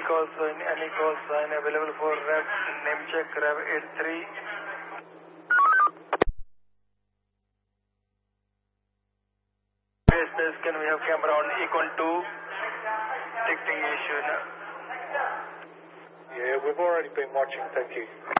any call sign available for Rev, name check Rev 83. Base, can we have camera on Econ 2? Detecting issue. Yeah, we've already been watching, thank you.